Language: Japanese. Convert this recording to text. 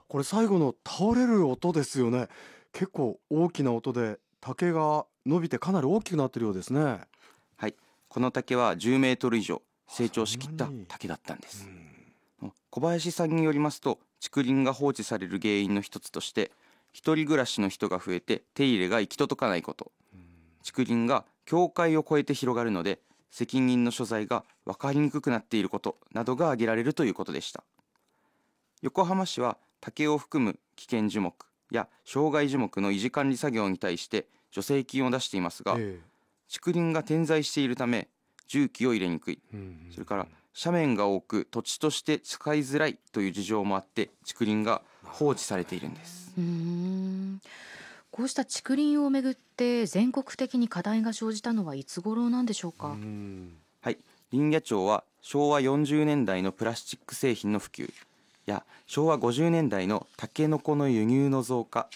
これ最後の倒れる音ですよね。結構大きな音で竹が伸びてかなり大きくなってるようですね。 はい、この竹は10メートル以上成長そしきったんなに。 竹だったんでうす。 ん。 小林さんによりますと、竹林が放置される原因の一つとして、一人暮らしの人が増えて手入れが行き届かないこと、竹林が境界を越えて広がるので責任の所在が分かりにくくなっていることなどが挙げられるということでした。横浜市は竹を含む危険樹木や障害樹木の維持管理作業に対して助成金を出していますが、 ええ。 竹林が点在しているため重機を入れにくい、それから斜面が多く土地として使いづらいという事情もあって竹林が放置されているんです。 うーん。こうした竹林をめぐって全国的に課題が生じたのはいつ頃なんでしょううか？ ん。 はい、林野庁は昭和40年代のプラスチック製品の普及や昭和50年代のタケノコの輸入の増加